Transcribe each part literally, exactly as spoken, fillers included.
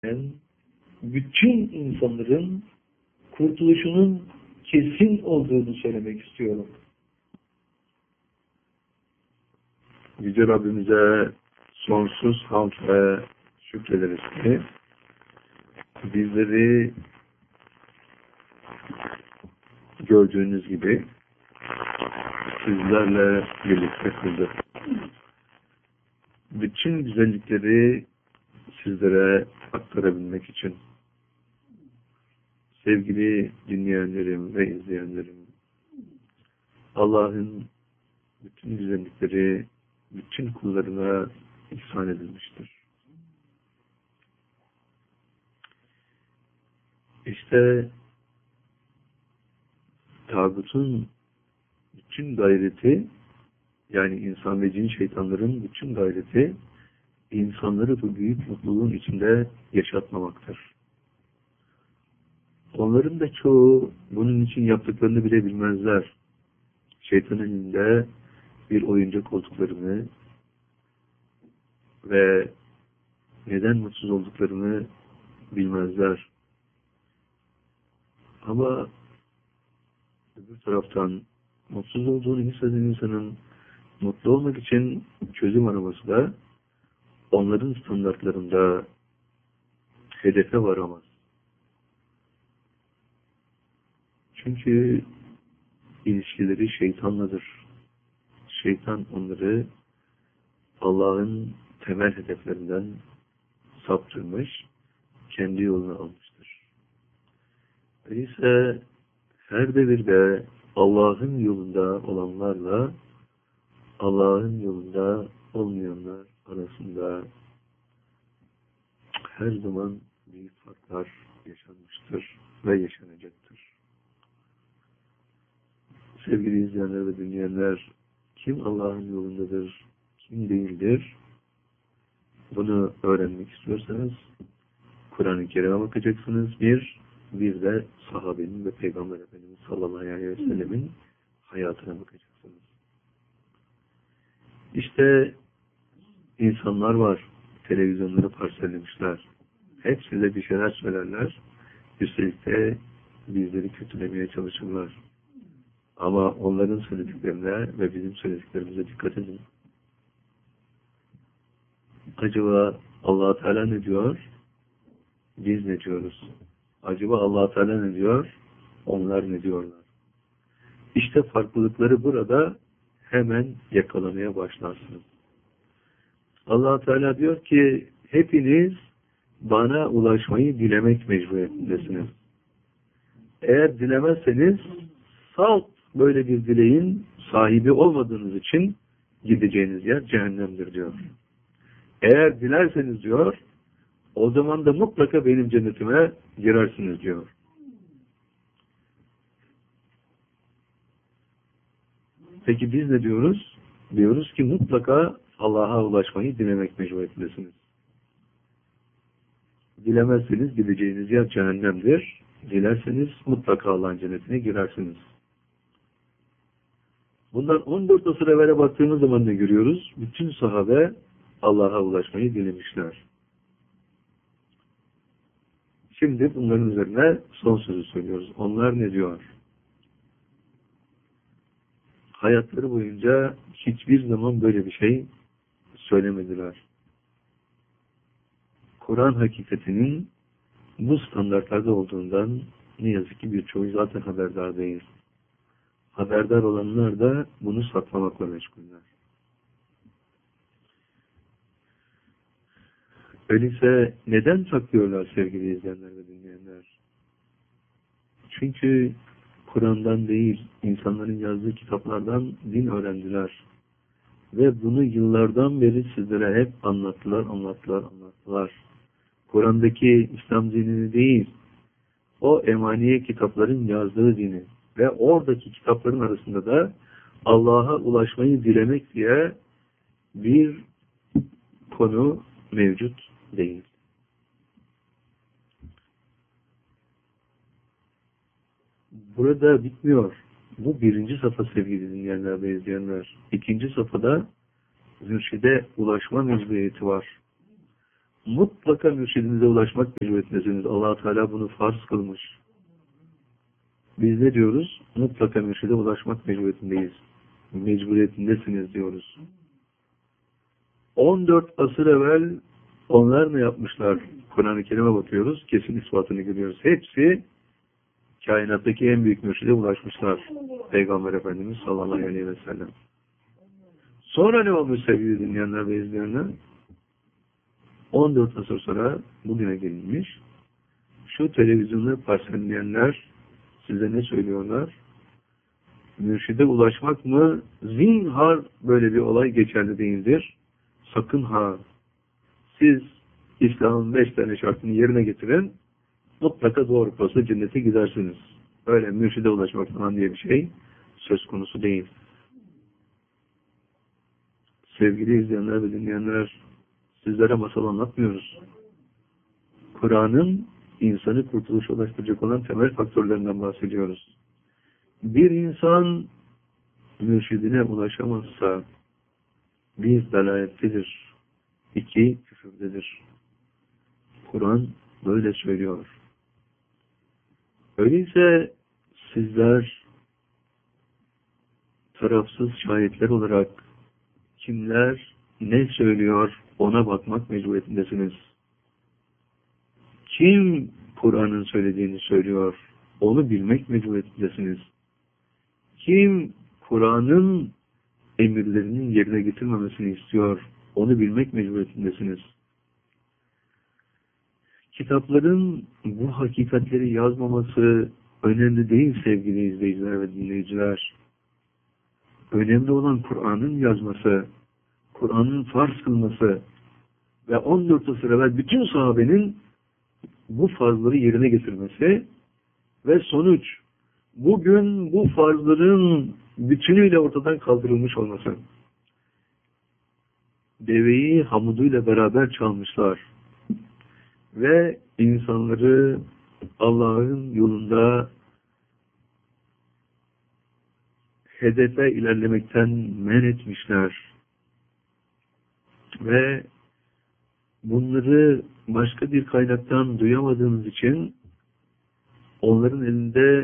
Ben bütün insanların kurtuluşunun kesin olduğunu söylemek istiyorum. Yüce Rabbimize sonsuz hamd ve şükrederiz ki bizleri gördüğünüz gibi sizlerle birlikte kıldı. Bütün güzellikleri sizlere aktarabilmek için sevgili dinleyenlerim ve izleyenlerim, Allah'ın bütün güzellikleri bütün kullarına ihsan edilmiştir. İşte tağutun bütün gayreti, yani insan ve cin şeytanların bütün gayreti insanları bu büyük mutluluğun içinde yaşatmamaktır. Onların da çoğu bunun için yaptıklarını bile bilmezler. Şeytanın elinde bir oyuncak olduklarını ve neden mutsuz olduklarını bilmezler. Ama öbür taraftan mutsuz olduğunu hisseden insanın mutlu olmak için çözüm araması da onların standartlarında hedefe varamaz. Çünkü ilişkileri şeytanladır. Şeytan onları Allah'ın temel hedeflerinden saptırmış, kendi yoluna almıştır. Öyleyse her devirde Allah'ın yolunda olanlarla Allah'ın yolunda olmayanlar arasında her zaman büyük farklar yaşanmıştır ve yaşanacaktır. Sevgili izleyenler ve dinleyenler, kim Allah'ın yolundadır, kim değildir? Bunu öğrenmek istiyorsanız Kur'an-ı Kerim'e bakacaksınız. Bir, bir de sahabenin ve Peygamber Efendimiz sallallahu aleyhi ve sellemin hayatına bakacaksınız. İşte insanlar var, televizyonları parsellemişler. Hepsi de bir şeyler söylerler. Üstelik de bizleri kötülemeye çalışırlar. Ama onların söylediklerine ve bizim söylediklerimize dikkat edin. Acaba Allah Teala ne diyor? Biz ne diyoruz? Acaba Allah Teala ne diyor? Onlar ne diyorlar? İşte farklılıkları burada hemen yakalamaya başlarsınız. Allah Teala diyor ki hepiniz bana ulaşmayı dilemek mecburiyetindesiniz. Eğer dilemezseniz salt böyle bir dileğin sahibi olmadığınız için gideceğiniz yer cehennemdir diyor. Eğer dilerseniz diyor, o zaman da mutlaka benim cennetime girersiniz diyor. Peki biz ne diyoruz? Diyoruz ki mutlaka Allah'a ulaşmayı dilemek mecburiyetindesiniz. Dilemezseniz gideceğiniz yer cehennemdir. Dilerseniz mutlaka Allah'ın cennetine girersiniz. Bundan on dört asır evvele baktığımız zaman ne görüyoruz? Bütün sahabe Allah'a ulaşmayı dilemişler. Şimdi bunların üzerine son sözü söylüyoruz. Onlar ne diyor? Hayatları boyunca hiçbir zaman böyle bir şey söylemediler. Kur'an hakikatinin bu standartlarda olduğundan ne yazık ki birçoğu zaten haberdar değil. Haberdar olanlar da bunu saklamakla meşguller. Öyleyse neden saklıyorlar sevgili izleyenler ve dinleyenler? Çünkü Kur'an'dan değil, insanların yazdığı kitaplardan din öğrendiler. Ve bunu yıllardan beri sizlere hep anlattılar, anlattılar, anlattılar. Kur'an'daki İslam dinini değil, o emaniye kitapların yazdığı dini ve oradaki kitapların arasında da Allah'a ulaşmayı dilemek diye bir konu mevcut değil. Burada bitmiyor. Bu birinci safha sevgili dinleyenler ve izleyenler. İkinci safhada mürşide ulaşma mecburiyeti var. mutlaka mürşidinize ulaşmak mecburiyetindesiniz. Allah-u Teala bunu farz kılmış. Biz ne diyoruz? Mutlaka mürşide ulaşmak mecburiyetindeyiz. Mecburiyetindesiniz diyoruz. on dört asır evvel onlar ne yapmışlar? Kur'an-ı Kerim'e bakıyoruz. Kesin ispatını görüyoruz. Hepsi kainattaki en büyük mürşide ulaşmışlar. Peygamber Efendimiz sallallahu aleyhi ve sellem. Sonra ne olmuş sevgili dinleyenler ve izleyenler? on dört asır sonra bugüne gelinmiş. Şu televizyonu parselleyenler size ne söylüyorlar? Mürşide ulaşmak mı? Zinhar böyle bir olay geçerli değildir. Sakın ha! Siz İslam'ın beş tane şartını yerine getirin, mutlaka doğru posta cennete gidersiniz. Öyle mürşide ulaşmak falan diye bir şey söz konusu değil. Sevgili izleyenler ve dinleyenler, sizlere masal anlatmıyoruz. Kur'an'ın insanı kurtuluşa ulaştıracak olan temel faktörlerinden bahsediyoruz. Bir insan mürşidine ulaşamazsa bir dalalettedir, iki küfürdedir. Kur'an böyle söylüyor. Öyleyse sizler tarafsız şahitler olarak kimler ne söylüyor ona bakmak mecburiyetindesiniz. Kim Kur'an'ın söylediğini söylüyor onu bilmek mecburiyetindesiniz. Kim Kur'an'ın emirlerinin yerine getirmemesini istiyor onu bilmek mecburiyetindesiniz. Kitapların bu hakikatleri yazmaması önemli değil sevgili izleyiciler ve dinleyiciler. Önemli olan Kur'an'ın yazması, Kur'an'ın farz kılması ve on dört asır evvel bütün sahabenin bu farzları yerine getirmesi ve sonuç bugün bu farzların bütünüyle ortadan kaldırılmış olması. Deveyi hamuduyla beraber çalmışlar ve insanları Allah'ın yolunda hedefe ilerlemekten men etmişler. Ve bunları başka bir kaynaktan duyamadığınız için onların elinde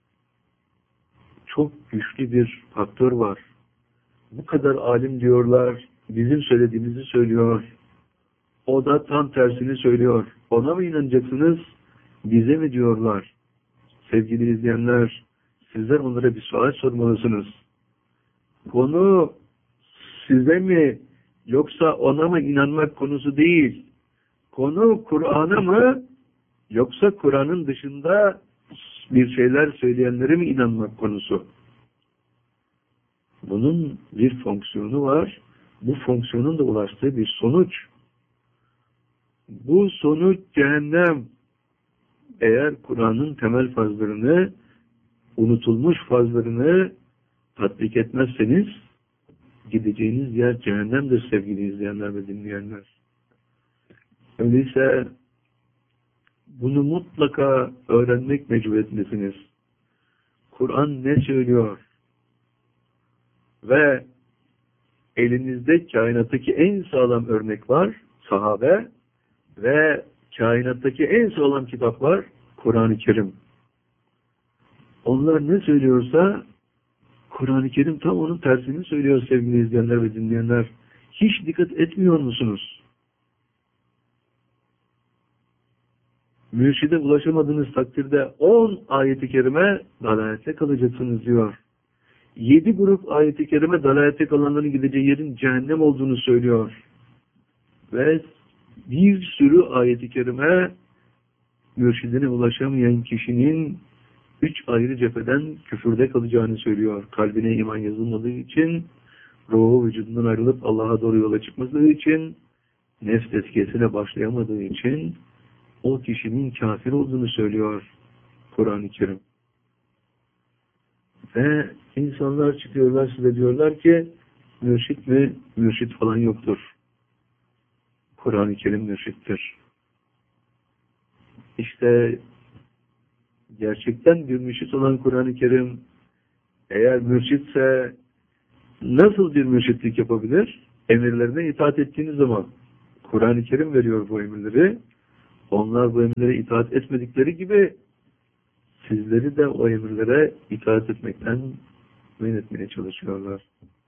çok güçlü bir faktör var. Bu kadar alim diyorlar, bizim söylediğimizi söylüyor. O da tam tersini söylüyor. Ona mı inanacaksınız, bize mi diyorlar? Sevgili izleyenler, sizler onlara bir sual sormalısınız. Konu size mi yoksa ona mı inanmak konusu değil. Konu Kur'an'a mı yoksa Kur'an'ın dışında bir şeyler söyleyenlere mi inanmak konusu. Bunun bir fonksiyonu var. Bu fonksiyonun da ulaştığı bir sonuç. Bu sonuç cehennem. Eğer Kur'an'ın temel farzlarını, unutulmuş farzlarını tatbik etmezseniz gideceğiniz yer cehennemdir sevgili izleyenler ve dinleyenler. Öyleyse bunu mutlaka öğrenmek mecburiyetindesiniz. Kur'an ne söylüyor? Ve elinizde kainattaki en sağlam örnek var, sahabe, ve kainattaki en sağlam kitap var, Kur'an-ı Kerim. Onlar ne söylüyorsa Kur'an-ı Kerim tam onun tersini söylüyor sevgili izleyenler ve dinleyenler. Hiç dikkat etmiyor musunuz? Mürşide ulaşamadığınız takdirde on ayet-i kerime dalalette kalacaksınız diyor. Yedi grup ayet-i kerime dalalette kalanların gideceği yerin cehennem olduğunu söylüyor. Ve bir sürü ayet-i kerime mürşidine ulaşamayan kişinin üç ayrı cepheden küfürde kalacağını söylüyor. Kalbine iman yazılmadığı için, ruhu vücudundan ayrılıp Allah'a doğru yola çıkmadığı için, nefs tezkiyesine başlayamadığı için o kişinin kafir olduğunu söylüyor Kur'an-ı Kerim. Ve insanlar çıkıyorlar size diyorlar ki mürşit mi? Mürşit falan yoktur. Kur'an-ı Kerim mürşittir. İşte gerçekten bir mürşit olan Kur'an-ı Kerim eğer mürşitse nasıl bir mürşitlik yapabilir? Emirlerine itaat ettiğiniz zaman, Kur'an-ı Kerim veriyor bu emirleri. Onlar bu emirlere itaat etmedikleri gibi sizleri de o emirlere itaat etmekten men etmeye çalışıyorlar.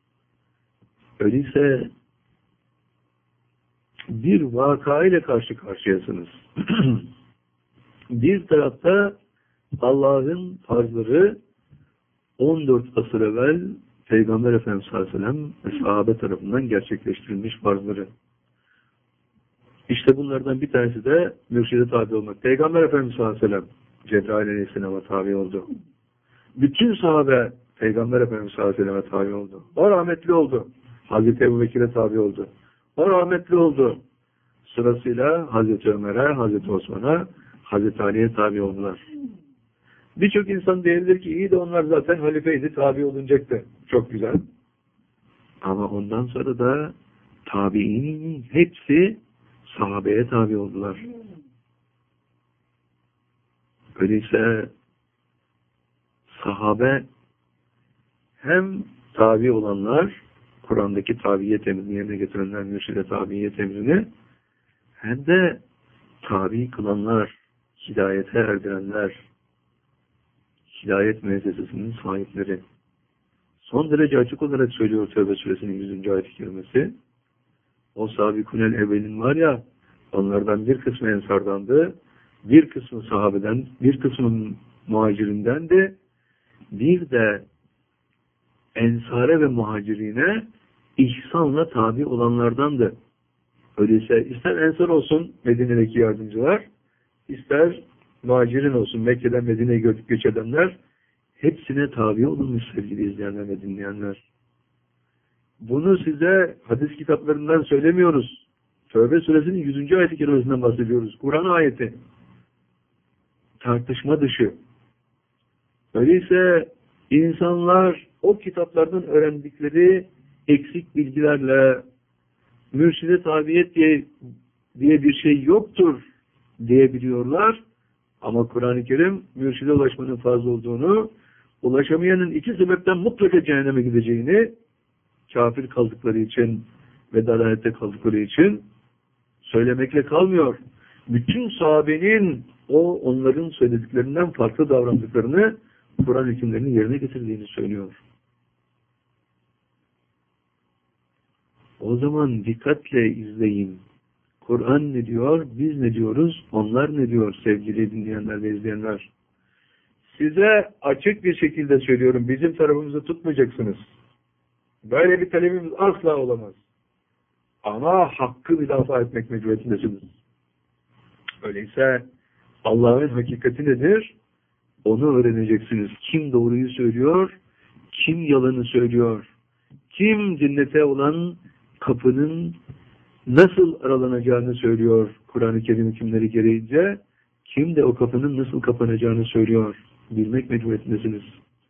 Öyleyse bir vaka ile karşı karşıyasınız. Bir tarafta Allah'ın farzları on dört asır evvel Peygamber Efendimiz sallallahu aleyhi ve sellem ve sahabe tarafından gerçekleştirilmiş farzları. İşte bunlardan bir tanesi de mürşide tabi olmak. Peygamber Efendimiz sallallahu aleyhi ve sellem Cebrail aleyhisselama tabi oldu. Bütün sahabe Peygamber Efendimiz sallallahu aleyhi ve selleme tabi oldu. O rahmetli oldu. Hazreti Ebubekir'e tabi oldu. O rahmetli oldu. Sırasıyla Hazreti Ömer'e, Hazreti Osman'a, Hazreti Ali'ye tabi oldular. Birçok insan diyebilir ki iyi de onlar zaten halifeydi, tabi olunacaktı. Çok güzel. Ama ondan sonra da tabiinin hepsi sahabeye tabi oldular. Öyleyse sahabe hem tabi olanlar, Kur'an'daki tabiyet emrini yerine getirenler, mürşide tabiyet emrini, hem de tabi kılanlar, hidayete erdirenler, hidayet müessesesinin sahipleri. Son derece açık olarak söylüyor Tevbe suresinin yüzüncü ayet-i kerimesi. O sabikunel evvelin var ya, onlardan bir kısmı ensardandı, bir kısmı sahabeden, bir kısmı muhacirinden de, bir de ensare ve muhacirine ihsanla tabi olanlardandı. Öyleyse ister ensar olsun Medine'deki yardımcılar, ister muhacirin olsun Mekke'den Medine'ye göç, göç edenler, hepsine tabi olunmuş sevgili izleyenler ve dinleyenler. Bunu size hadis kitaplarından söylemiyoruz. Tövbe suresinin yüzüncü ayet-i kerimesinden bahsediyoruz. Kur'an ayeti. Tartışma dışı. Öyleyse insanlar o kitaplardan öğrendikleri eksik bilgilerle mürşide tabiyet diye, diye bir şey yoktur diyebiliyorlar. Ama Kur'an-ı Kerim mürşide ulaşmanın farz olduğunu, ulaşamayanın iki sebepten mutlaka cehenneme gideceğini, kafir kaldıkları için ve dalalette kaldıkları için söylemekle kalmıyor. Bütün sahabenin o onların söylediklerinden farklı davrandıklarını, Kur'an hükümlerini yerine getirdiğini söylüyor. O zaman dikkatle izleyin. Kur'an ne diyor, biz ne diyoruz, onlar ne diyor sevgili dinleyenler ve izleyenler. Size açık bir şekilde söylüyorum, bizim tarafımızı tutmayacaksınız. Böyle bir talebimiz asla olamaz. Ama hakkı müdafaa etmek mecburiyetindesiniz. Öyleyse Allah'ın hakikati nedir? Onu öğreneceksiniz. Kim doğruyu söylüyor, kim yalanı söylüyor, kim cennete olan kapının nasıl aralanacağını söylüyor Kur'an-ı Kerim hükümleri gereğince, kim de o kapının nasıl kapanacağını söylüyor. Bilmek mecburiyetindesiniz.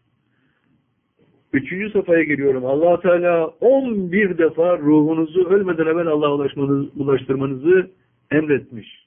Üçüncü safhaya geliyorum. Allah Teala on bir defa ruhunuzu ölmeden evvel Allah'a ulaşmanız, ulaştırmanızı emretmiş.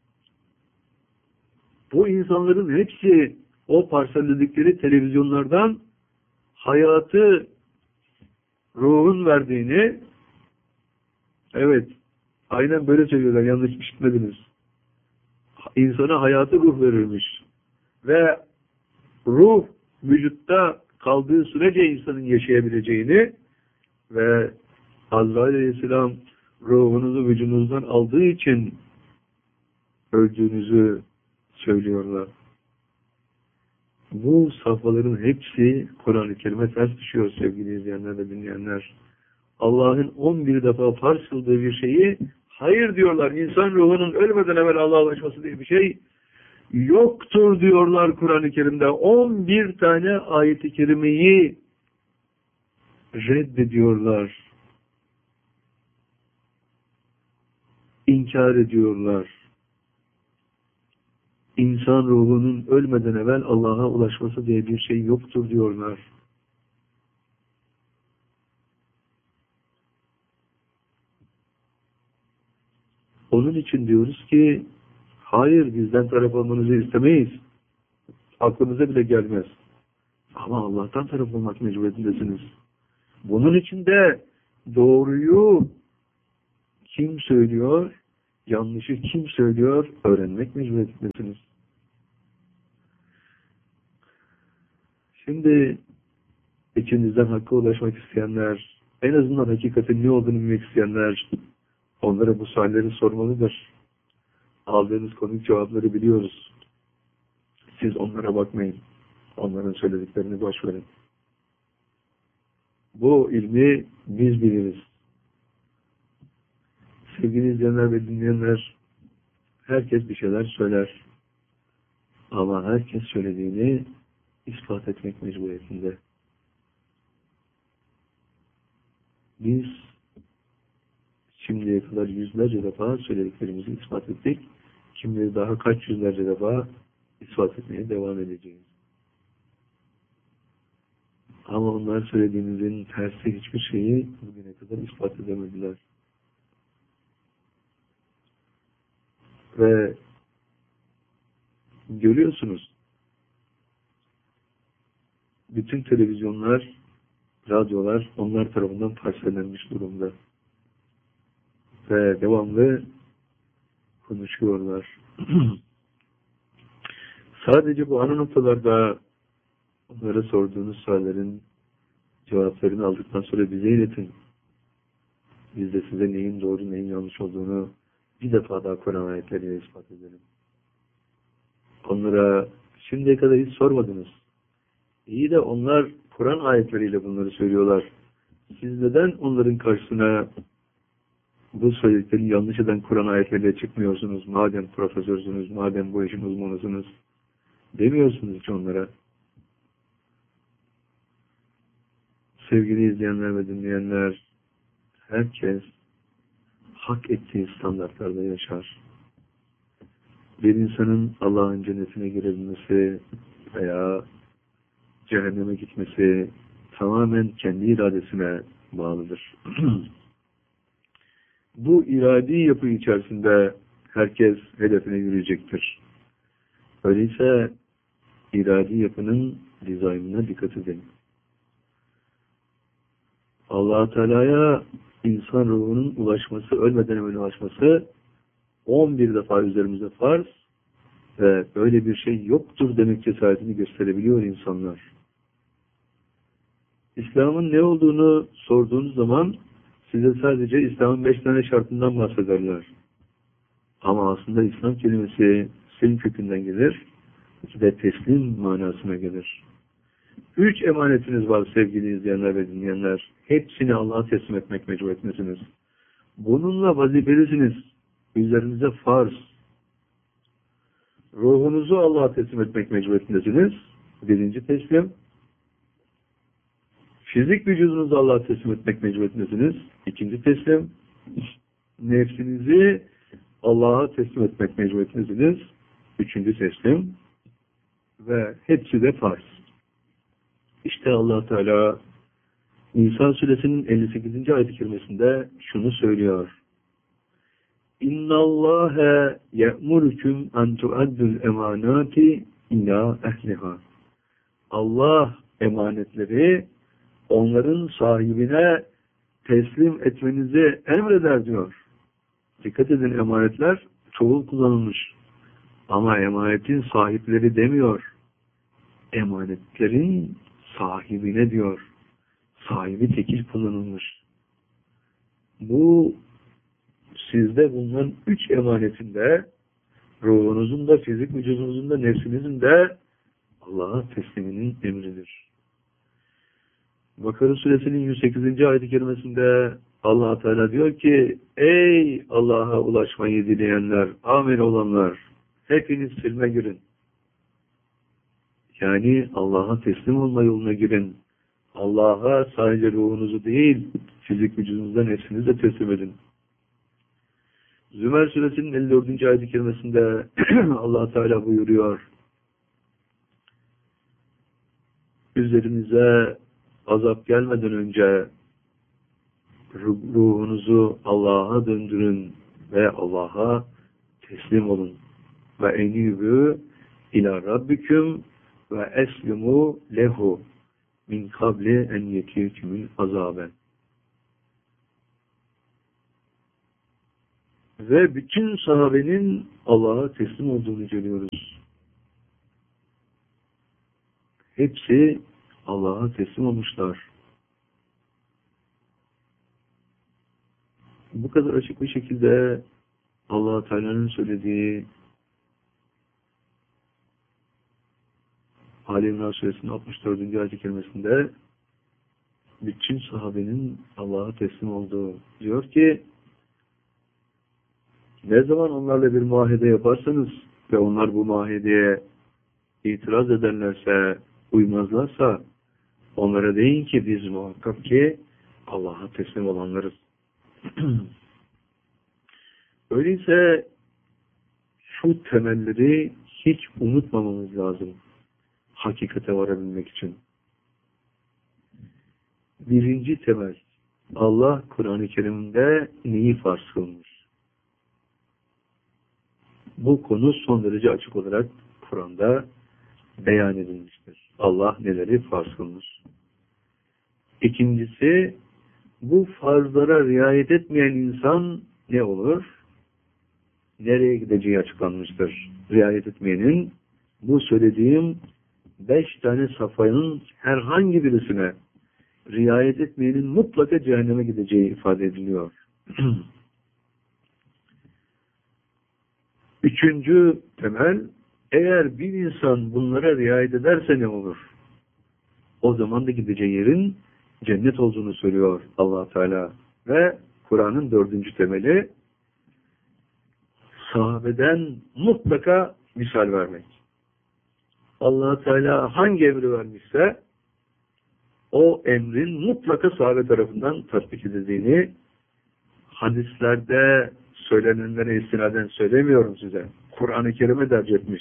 Bu insanların hepsi o parselledikleri televizyonlardan hayatı ruhun verdiğini, evet, aynen böyle söylüyorlar, yanlış işitmediniz. İnsana hayatı ruh verirmiş. Ve ruh vücutta kaldığı sürece insanın yaşayabileceğini ve Azrail Aleyhisselam ruhunuzu vücudunuzdan aldığı için öldüğünüzü söylüyorlar. Bu safhaların hepsi Kur'an-ı Kerim'e ters düşüyor sevgili izleyenler ve dinleyenler. Allah'ın on bir defa farz kıldığı bir şeyi hayır diyorlar. İnsan ruhunun ölmeden evvel Allah'a ulaşması diye bir şey yoktur diyorlar Kur'an-ı Kerim'de. on bir tane ayet-i kerimeyi reddediyorlar. İnkar ediyorlar. İnsan ruhunun ölmeden evvel Allah'a ulaşması diye bir şey yoktur diyorlar. Onun için diyoruz ki hayır, bizden taraf olmanızı istemeyiz. Aklımıza bile gelmez. Ama Allah'tan taraf olmak mecburiyetindesiniz. Bunun için de doğruyu kim söylüyor, yanlışı kim söylüyor öğrenmek mecburiyetindesiniz. Şimdi içinizden hakka ulaşmak isteyenler, en azından hakikatin ne olduğunu bilmek isteyenler onlara bu sualleri sormalıdır. Aldığınız komik cevapları biliyoruz. Siz onlara bakmayın. Onların söylediklerini boş verin. Bu ilmi biz biliriz. Sevgili izleyenler ve dinleyenler, herkes bir şeyler söyler. Ama herkes söylediğini ispat etmek mecburiyetinde. Biz şimdiye kadar yüzlerce defa söylediklerimizi ispat ettik. Kimleri daha kaç yüzlerce defa ispat etmeye devam edeceğiz. Ama onlar söylediğimizin tersi hiçbir şeyi bugüne kadar ispat edemediler. Ve görüyorsunuz, bütün televizyonlar, radyolar onlar tarafından parsellenmiş durumda. Ve devamlı konuşuyorlar. Sadece bu ana noktalarda onlara sorduğunuz soruların cevaplarını aldıktan sonra bize iletin. Biz de size neyin doğru, neyin yanlış olduğunu bir defa daha Kur'an ayetleriyle ispat edelim. Onlara şimdiye kadar hiç sormadınız. İyi de onlar Kur'an ayetleriyle bunları söylüyorlar. Siz neden onların karşısına bu söylediklerini yanlış eden Kur'an ayetleriyle çıkmıyorsunuz? Madem profesörsünüz, madem bu işin uzmanısınız, demiyorsunuz hiç onlara. Sevgili izleyenler ve dinleyenler, herkes hak ettiği standartlarda yaşar. Bir insanın Allah'ın cennetine girebilmesi veya cehenneme gitmesi tamamen kendi iradesine bağlıdır. Bu iradi yapı içerisinde herkes hedefine yürüyecektir. Öyleyse iradi yapının dizaynına dikkat edin. Allah-u Teala'ya insan ruhunun ulaşması, ölmeden hemen ulaşması on bir defa üzerimize farz ve böyle bir şey yoktur demek cesaretini gösterebiliyor insanlar. İslam'ın ne olduğunu sorduğunuz zaman size sadece İslam'ın beş tane şartından bahsederler. Ama aslında İslam kelimesi senin kökünden gelir ve teslim manasına gelir. Üç emanetiniz var sevgili izleyenler ve dinleyenler. Hepsini Allah'a teslim etmek mecburiyetindesiniz. Bununla vazifelisiniz. Üzerinize farz. Ruhunuzu Allah'a teslim etmek mecburiyetindesiniz. Birinci teslim. Fizik vücudunuzu Allah'a teslim etmek mecburiyetindesiniz. İkinci teslim. Nefsinizi Allah'a teslim etmek mecburiyetindesiniz. Üçüncü teslim. Ve hepsi de farz. İşte Allah Teala Nisa suresinin elli sekizinci ayet-i kerimesinde şunu söylüyor. İnna Allahe ye'murukum en tu'addul emanati ila ehliha. Allah emanetleri onların sahibine teslim etmenizi emreder diyor. Dikkat edin, emanetler çoğul kullanılmış. Ama emanetin sahipleri demiyor. Emanetlerin sahibine diyor. Sahibi tekil kullanılmış. Bu sizde bulunan üç emanetinde, ruhunuzun da, fizik vücudunuzun da, nefsinizin de Allah'a tesliminin emridir. Bakara suresinin yüz sekizinci ayet-i kerimesinde Allah Teala diyor ki, ey Allah'a ulaşmayı dileyenler, amel olanlar, hepiniz silme girin. Yani Allah'a teslim olma yoluna girin. Allah'a sadece ruhunuzu değil, fizik vücudunuzda, nefsinizi de teslim edin. Zümer suresinin elli dördüncü ayet-i kerimesinde Allah Teala buyuruyor. Üzerinize azap gelmeden önce ruhunuzu Allah'a döndürün ve Allah'a teslim olun. Ve enîbû ilâ rabbiküm ve eslimû lehu min kabli en yetîkümül azâben. Ve bütün sahabenin Allah'a teslim olduğunu görüyoruz. Hepsi Allah'a teslim olmuşlar. Bu kadar açık bir şekilde Allah Teala'nın söylediği Ali İmran Suresinin altmış dördüncü ayet-i kerimesinde bütün sahabenin Allah'a teslim olduğu diyor ki, ne zaman onlarla bir muahede yaparsanız ve onlar bu muahedeye itiraz ederlerse, uymazlarsa onlara deyin ki biz muhakkak ki Allah'a teslim olanlarız. Öyleyse şu temelleri hiç unutmamamız lazım hakikate varabilmek için. Birinci temel, Allah Kur'an-ı Kerim'de neyi farz kılmış? Bu konu son derece açık olarak Kur'an'da beyan edilmiştir. Allah neleri farz kılmış? İkincisi, bu farzlara riayet etmeyen insan ne olur? Nereye gideceği açıklanmıştır. Riayet etmeyenin, bu söylediğim beş tane safhanın herhangi birisine riayet etmeyenin mutlaka cehenneme gideceği ifade ediliyor. Üçüncü temel, eğer bir insan bunlara riayet ederse ne olur? O zaman da gideceği yerin cennet olduğunu söylüyor Allah Teala. Ve Kur'an'ın dördüncü temeli, sahabeden mutlaka misal vermek. Allah Teala hangi emri vermişse o emrin mutlaka sahabe tarafından tatbik edildiğini hadislerde söylenenlere istinaden söylemiyorum size. Kur'an-ı Kerim'e derc etmiş.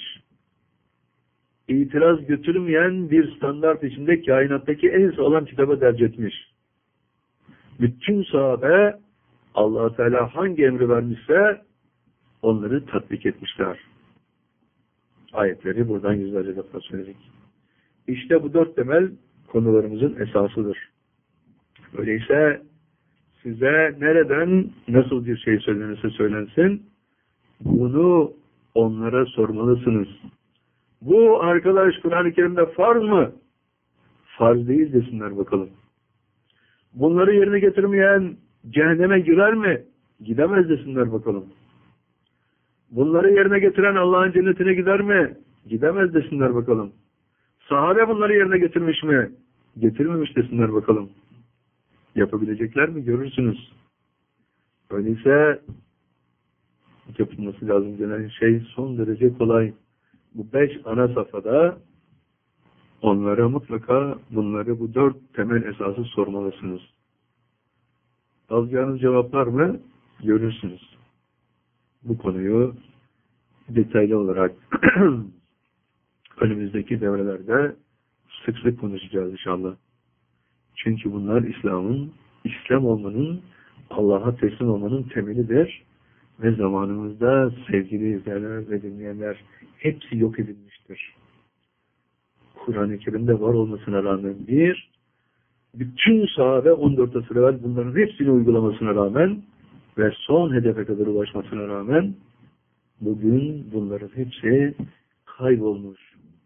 İtiraz götürmeyen bir standart içinde kainattaki en sağlam kitaba derc etmiş. Bütün sahabe Allah Teala hangi emri vermişse onları tatbik etmişler. Ayetleri buradan yüzlerce defa söyledik. İşte bu dört temel konularımızın esasıdır. Öyleyse size nereden nasıl bir şey söylenirse söylensin, bunu onlara sormalısınız. Bu arkadaş Kur'an-ı Kerim'de farz mı? Farz değil desinler bakalım. Bunları yerine getirmeyen cehenneme girer mi? Gidemez desinler bakalım. Bunları yerine getiren Allah'ın cennetine gider mi? Gidemez desinler bakalım. Sahabe bunları yerine getirmiş mi? Getirmemiş desinler bakalım. Yapabilecekler mi? Görürsünüz. Öyleyse yapılması lazım denen şey son derece kolay. Bu beş ana safhada onlara mutlaka bunları, bu dört temel esası sormalısınız. Alacağınız cevaplar mı? Görürsünüz. Bu konuyu detaylı olarak önümüzdeki devrelerde sık sık konuşacağız inşallah. Çünkü bunlar İslam'ın, İslam olmanın, Allah'a teslim olmanın temelidir. Ve zamanımızda sevgili izleyenler ve dinleyenler hepsi yok edilmiştir. Kur'an-ı Kerim'de var olmasına rağmen bir, bütün sahabe on dört asır evvel bunların hepsini uygulamasına rağmen ve son hedefe kadar ulaşmasına rağmen bugün bunların hepsi kaybolmuş.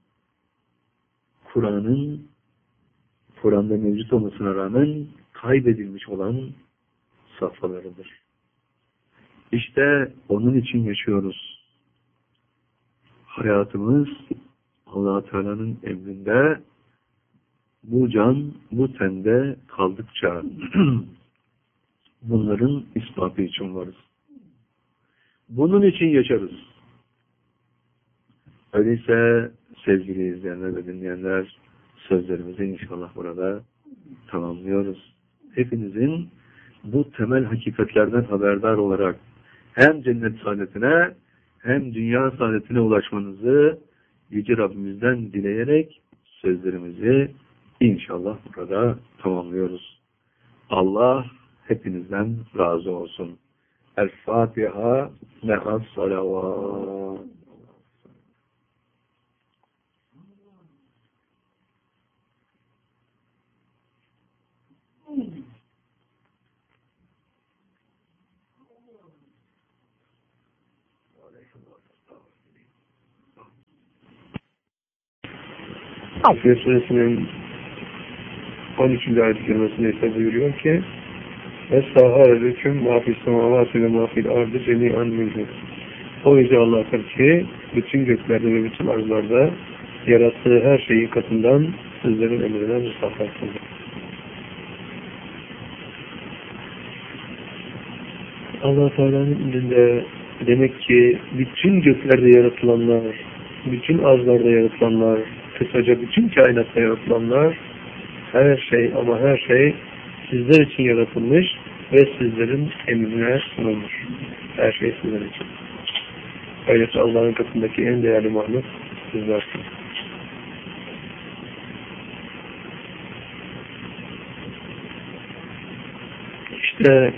Kur'an'ın Kur'an'da mevcut olmasına rağmen kaybedilmiş olan safhalarıdır. İşte onun için yaşıyoruz. Hayatımız Allah Teala'nın emrinde, bu can, bu tende kaldıkça bunların ispatı için varız. Bunun için yaşarız. Öyleyse sevgili izleyenler ve dinleyenler, sözlerimizi inşallah burada tamamlıyoruz. Hepinizin bu temel hakikatlerden haberdar olarak hem cennet saadetine hem dünya saadetine ulaşmanızı Yüce Rabbimizden dileyerek sözlerimizi inşallah burada tamamlıyoruz. Allah hepinizden razı olsun. El-Fatiha me'as salavat. Afiyet Suresinin on üçüncü ayet-i kerimesinde ise buyuruyor ki وَسَّهَارَ لَكُمْ مَا فِي السَّمَاوَاتِ وَمَا فِي الْأَرْضِ جَمِيعًا مِنْهُ. O Yüce Allah'tır ki bütün göklerde ve bütün arzlarda yarattığı her şeyin katından sizlerin emrine musahhar kıldı. Allah Teala'nın indinde demek ki bütün göklerde yaratılanlar, bütün arzlarda yaratılanlar, kısaca bütün kainatta yaratılanlar, her şey ama her şey sizler için yaratılmış ve sizlerin emrine sunulmuş. Her şey sizler için. Öyleyse Allah'ın katındaki en değerli mahluk sizlersiniz. İşte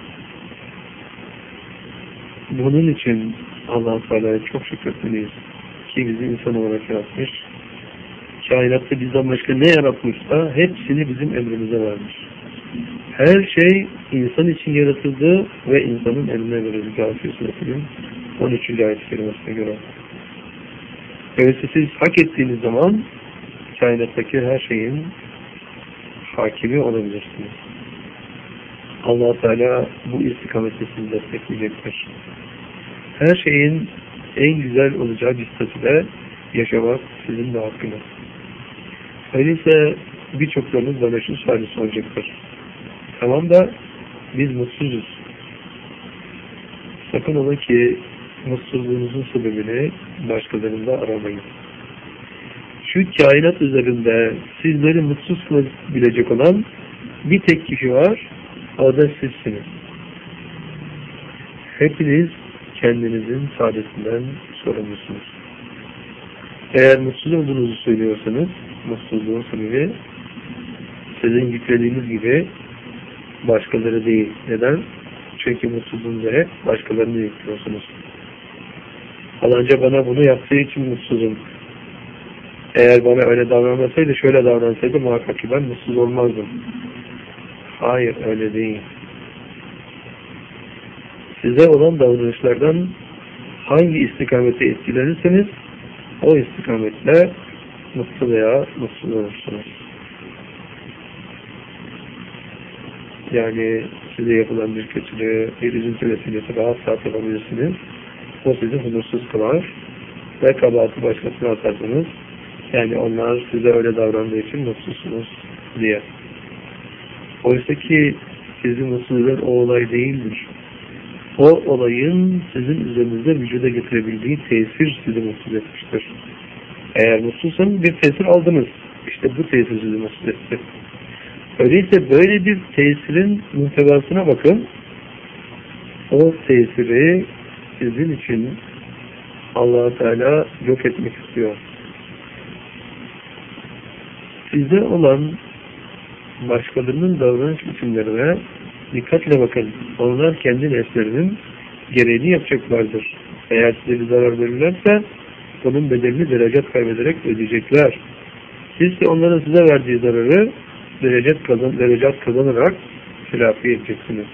bunun için Allah-u Teala'ya çok şükretmeliyiz ki bizi insan olarak yaratmış. Kainatta bizden başka ne yaratmışsa hepsini bizim emrimize vermiş. Her şey insan için yaratıldı ve insanın emrine verildi. Afiyet Suresinin on üçüncü ayet-i kerimesine göre. Öyleyse siz hak ettiğiniz zaman kainattaki her şeyin hakimi olabilirsiniz. Allah Teala bu istikamette sizi destekleyecektir. Her şeyin en güzel olacağı bir statüde yaşamak sizin de hakkınız. Öyleyse birçoklarınız böyle şu suali soracaktır. Tamam da biz mutsuzuz. Sakın ola ki mutsuzluğunuzun sebebini başkalarında aramayın. Şu kainat üzerinde sizleri mutsuz kılabilecek olan bir tek kişi var, o da sizsiniz. Hepiniz kendinizin saadetinden sorumlusunuz. Eğer mutsuz olduğunuzu söylüyorsanız, mutsuzluğun sebebi sizin yüklediğiniz gibi başkaları değil. Neden? Çünkü mutsuzluğunuza hep başkalarını yüklüyorsunuz. Falanca bana bunu yaptığı için mutsuzum. Eğer bana öyle davranmasaydı, şöyle davransaydı muhakkak ki ben mutsuz olmazdım. Hayır, öyle değil. Size olan davranışlardan hangi istikamete etkilenirseniz o istikametle mutlu veya mutsuz olursunuz. Yani size yapılan bir kötülüğü, bir üzüntü vesilesi rahat rahat yapabilirsiniz. O sizi huzursuz kılar ve kabahati başkasına atarsınız. Yani onlar size öyle davrandığı için mutsuzsunuz diye. Oysa ki sizi mutsuz eden o olay değildir. O olayın sizin üzerinizde vücuda getirebildiği tesir sizi mutsuz etmiştir. Eğer mutsuzsanız bir tesir aldınız. İşte bu tesir sizi mutsuz etti. Öyleyse böyle bir tesirin muhtevasına bakın. O tesiri sizin için Allah-u Teala yok etmek istiyor. Size olan başkalarının davranış biçimlerine dikkatle bakın. Onlar kendi nefslerinin gereğini yapacaklardır. Eğer size bir zarar verirlerse onun bedelini derecet kaybederek ödeyecekler. Siz de onların size verdiği zararı derecet, kazan, derecet kazanarak telafi edeceksiniz.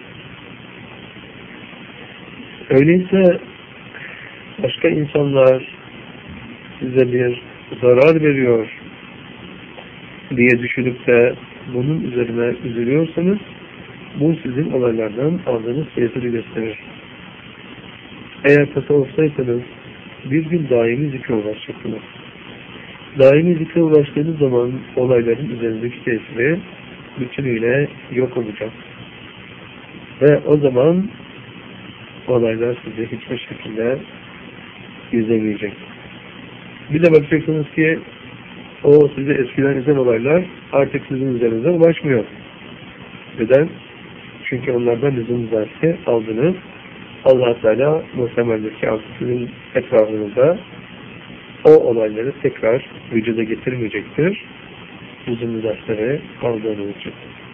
Öyleyse başka insanlar size bir zarar veriyor diye düşünüp de bunun üzerine üzülüyorsanız bu sizin olaylardan aldığınız tesiri gösterir. Eğer tasavvuftaysanız bir gün daimi zikre ulaşacaksınız. Daimi zikre ulaştığınız zaman olayların üzerindeki tesiri bütünüyle yok olacak. Ve o zaman olaylar sizi hiçbir şekilde yüzemeyecek. Bir de bakacaksınız ki o size eskiden üzen olaylar artık sizin üzerinize ulaşmıyor. Neden? Çünkü onlardan lüzum dersi aldınız. Allah-u Teala muhtemeldir ki artık sizin etrafınızda o olayları tekrar vücuda getirmeyecektir. Lüzum dersleri aldığınız için.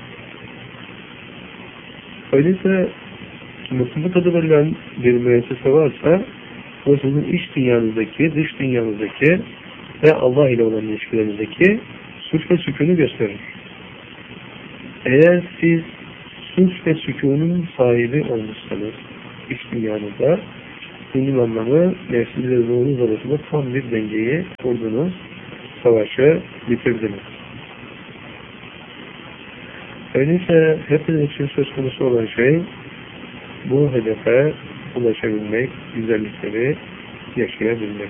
Öyleyse mutluluk adı verilen bir müessese varsa o sizin iç dünyanızdaki, dış dünyanızdaki ve Allah ile olan ilişkilerinizdeki sulh ve sükûnu gösterir. Eğer siz sulh ve sükûnun sahibi olmuşsanız iç dünyanızda Bunun anlamı nefsiniz ve ruhunuz arasında tam bir dengeyi kurdunuz, savaşı bitirdiniz. Öyleyse hepiniz için söz konusu olan şey bu hedefe ulaşabilmek, güzellikleri yaşayabilmek.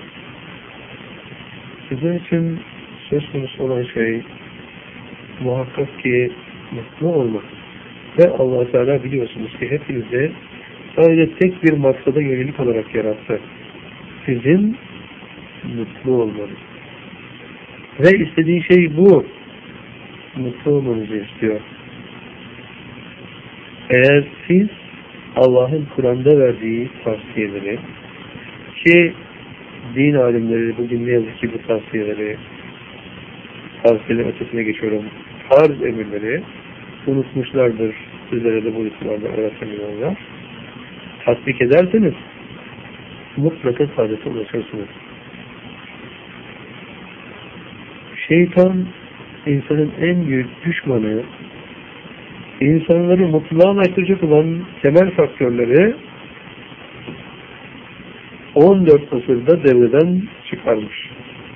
Sizin için söz konusu olan şey muhakkak ki mutlu olmak. Ve Allah Teala biliyorsunuz ki hepinizi sadece tek bir maksada yönelik olarak yarattı. Sizin mutlu olmanız. Ve istediği şey bu. Mutlu olmanızı istiyor. Eğer siz Allah'ın Kur'an'da verdiği tavsiyeleri, ki din alimleri bugün ne yazık ki bu tavsiyeleri, tavsiyelerin ötesine geçiyorum, farz emirleri unutmuşlardır. Sizlere de bu isimlerden öğretemiyorlar. Tatbik ederseniz mutlaka saadete ulaşırsınız. Şeytan insanın en büyük düşmanı, insanları mutluluğa ulaştıracak olan temel faktörleri on dört asırda devreden çıkarmış.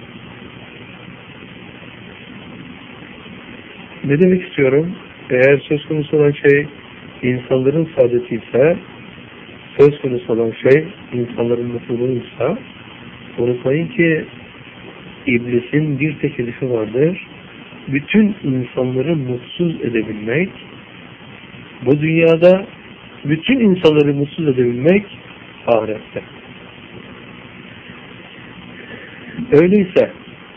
Ne demek istiyorum? Eğer söz konusu olan şey insanların saadeti ise, söz konusu olan şey insanların mutluluğuysa, unutmayın ki İblisin bir tek hedefi vardır. Bütün insanları mutsuz edebilmek, bu dünyada bütün insanları mutsuz edebilmek ahirette. Öyleyse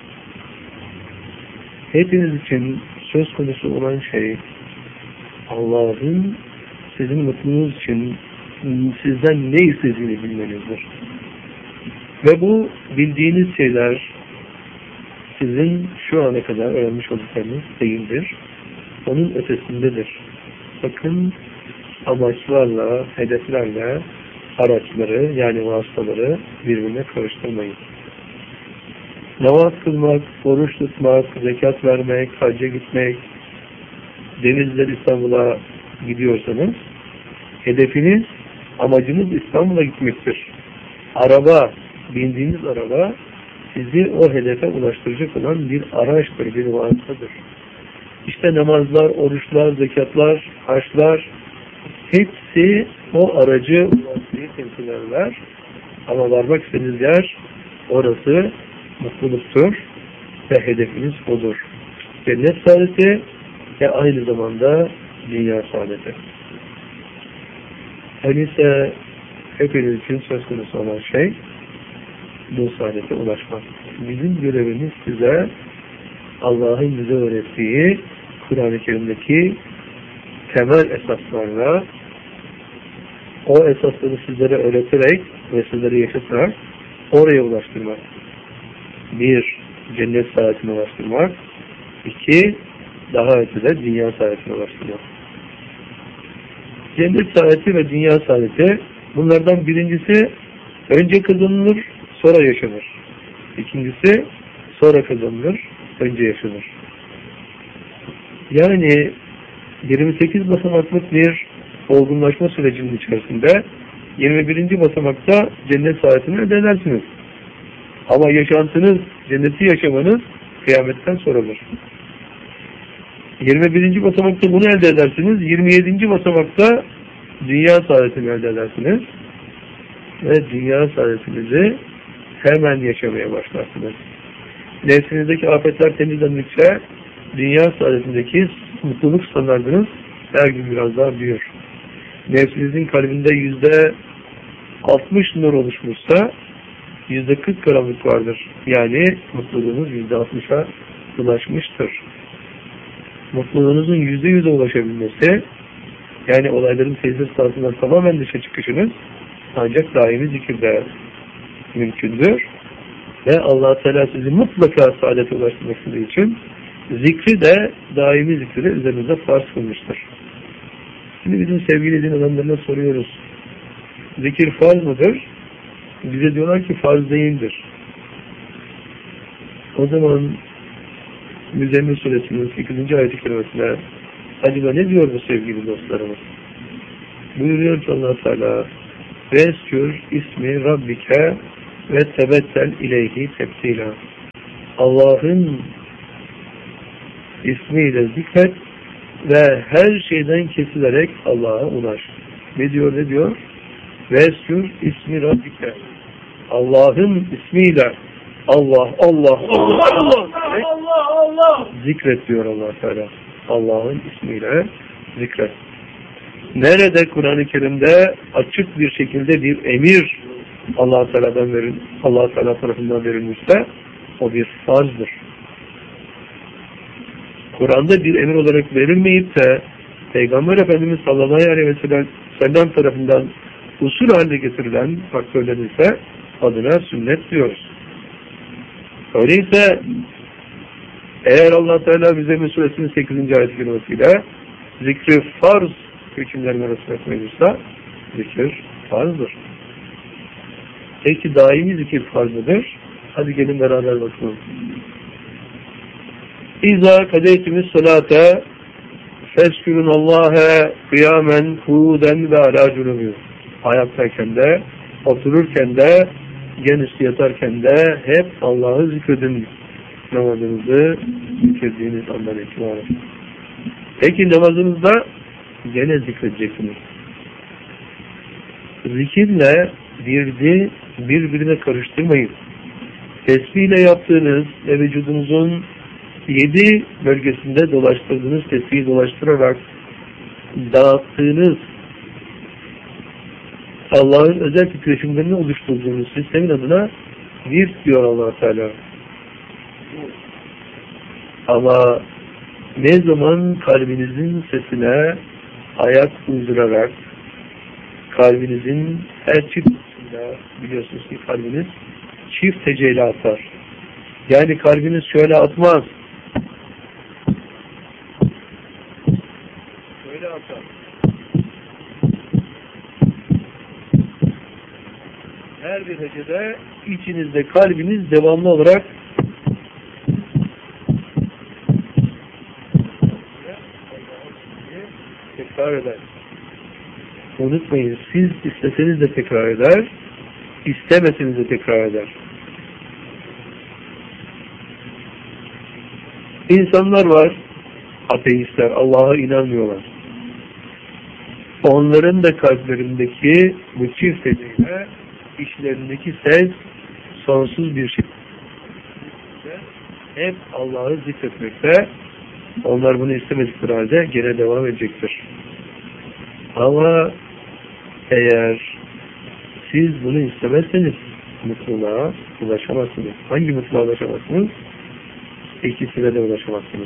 hepiniz için söz konusu olan şey Allah'ın sizin mutluluğunuz için sizden ne istediğini bilmenizdir. Ve bu bildiğiniz şeyler sizin şu ana kadar öğrenmiş olduklarınız değildir. Onun ötesindedir. Bakın amaçlarla, hedeflerle araçları yani vasıtaları birbirine karıştırmayın. Namaz kılmak, oruç tutmak, zekat vermek, hacca gitmek, Denizli'den İstanbul'a gidiyorsanız hedefiniz, amacınız İstanbul'a gitmektir. Araba, bindiğiniz araba sizi o hedefe ulaştıracak olan bir araçtır, bir vasıtadır. İşte namazlar, oruçlar, zekatlar, haçlar hepsi o aracı, vasıtayı temsil ederler. Ama varmak istediğiniz yer orası mutluluktur ve hedefiniz odur. Cennet saadeti ve aynı zamanda dünya saadeti. Öyleyse hepiniz için söz konusu olan şey bu saadete ulaşmak. Bizim görevimiz size Allah'ın bize öğrettiği Kur'an-ı Kerim'deki temel esaslarla o esasları sizlere öğreterek ve sizlere yaşatarak oraya ulaştırmak. Bir, cennet saadetine ulaştırmak. İki, daha ötede dünya saadetine ulaştırmak. Cennet saadeti ve dünya saadeti, bunlardan birincisi önce kazanılır, sonra yaşanır. İkincisi sonra kazanılır, önce yaşanır. Yani yirmi sekiz basamaklık bir olgunlaşma sürecinin içerisinde yirmi birinci basamakta cennet saadetini elde edersiniz. Ama yaşantınız, cenneti yaşamanız kıyametten sonradır. yirmi birinci basamakta bunu elde edersiniz. yirmi yedinci basamakta dünya saadetini elde edersiniz. Ve dünya saadetinizi hemen yaşamaya başlarsınız. Nefsinizdeki afetler temizlendikçe dünya saadetindeki mutluluk standartınız her gün biraz daha büyür. Nefsinizin kalbinde yüzde altmış nur oluşmuşsa yüzde kırk karanlık vardır. Yani mutluluğunuz yüzde altmışa ulaşmıştır. Mutluluğunuzun yüzde yüze ulaşabilmesi, yani olayların tesir altından tamamen dışa çıkışınız ancak daimi zikirde mümkündür. Ve Allah Teala sizi mutlaka saadete ulaştırmak istediği için zikri de daimi zikri üzerinize farz kılmıştır. Şimdi bizim sevgili din adamlarına soruyoruz. Zikir farz mıdır? Bize diyorlar ki farz değildir. O zaman Müzzemmil Suresinin sekizinci ayet-i kerimesine acaba ne diyor bu sevgili dostlarımız? Buyuruyor ki Allah Teala ve eskür ismi Rabbike ve tebettel ileyhi tebtila. Allah'ın ismiyle zikret ve her şeyden kesilerek Allah'a ulaş. Ne diyor, ne diyor? Ve eskür ismi Rabbike. Allah'ın ismiyle Allah, Allah, Allah, Allah, Allah, Allah zikret diyor Allah Teala. Allah'ın ismiyle zikret. Nerede Kur'an-ı Kerim'de açık bir şekilde bir emir Allah Teala'dan verin, Allah Teala tarafından verilmişse o bir farzdır. Kur'an'da bir emir olarak verilmeyip de Peygamber Efendimiz sallallahu aleyhi ve sellem tarafından usul haline getirilen faktörler ise adına sünnet diyoruz. Öyleyse eğer Allah Teala bize Mü'min Suresinin sekizinci ayet-i kerimesiyle zikri farz hükümlerine rüşvet verirse zikir farzdır. Peki daimi zikir farz mıdır? Hadi gelin beraber bakalım. İza kadeytimiz salate feskürünallâhe kıyamen huuden ve alâ cunubî. Ayaktayken de, otururken de, gen üstü yatarken de hep Allah'ı zikredin. Namazınızı zikrediğiniz andan itibaren. Peki namazınızda gene zikredeceksiniz. Zikirle virdi birbirine karıştırmayın. Tesbihle yaptığınız ve vücudunuzun yedi bölgesinde dolaştırdığınız tesbihi dolaştırarak dağıttığınız Allah'ın özel titreşimlerini oluşturduğunuz sistemin adına virt diyor Allah Teala. Ama ne zaman kalbinizin sesine ayak uydurarak kalbinizin her çiftinde biliyorsunuz ki kalbiniz çift tecelli atar. Yani kalbiniz şöyle atmaz. Şöyle atar. Her bir hecede içinizde kalbiniz devamlı olarak tekrar eder. Unutmayın, siz isteseniz de tekrar eder, istemeseniz de tekrar eder. İnsanlar var, ateistler, Allah'a inanmıyorlar. Onların da kalplerindeki bu çift sesiyle işlerindeki ses sonsuz bir şey. Hep Allah'ı zikretmekte. Onlar bunu istemedikleri halde gene devam edecektir. Ama eğer siz bunu istemezseniz mutluluğa ulaşamazsınız. Hangi mutluluğa ulaşamazsınız? İkisine de ulaşamazsınız.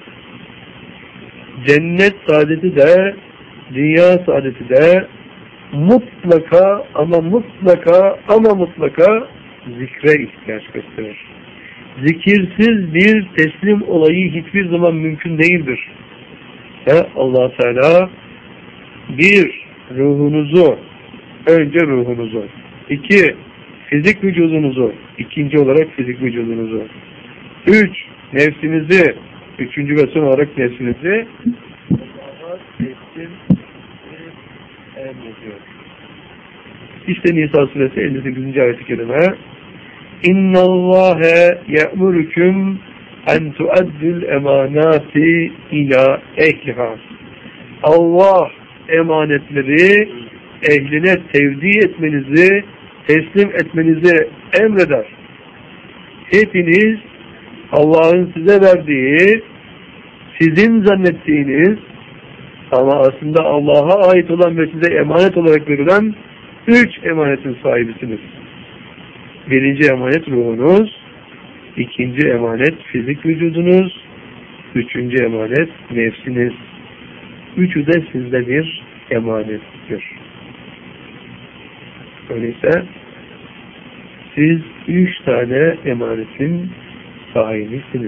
Cennet saadeti de dünya saadeti de mutlaka ama mutlaka ama mutlaka zikre ihtiyaç gösterir. Zikirsiz bir teslim olayı hiçbir zaman mümkün değildir. Ve Allah Teala bir, ruhunuzu, önce ruhunuzu, iki, fizik vücudunuzu, ikinci olarak fizik vücudunuzu, üç, nefsinizi, üçüncü ve son olarak nefsinizi Allah'a teslim emrediyor. İşte Nisa suresi elli sekizinci ayet-i kerime İnna Allahe ye'murukum en tuaddul emanati ila ehliha. Allah emanetleri ehline tevdi etmenizi, teslim etmenizi emreder. Hepiniz Allah'ın size verdiği, sizin zannettiğiniz ama aslında Allah'a ait olan ve size emanet olarak verilen üç emanetin sahibisiniz. Birinci emanet ruhunuz, ikinci emanet fizik vücudunuz, üçüncü emanet nefsiniz. Üçü de sizde bir emanettir. Öyleyse siz üç tane emanetin sahibisiniz.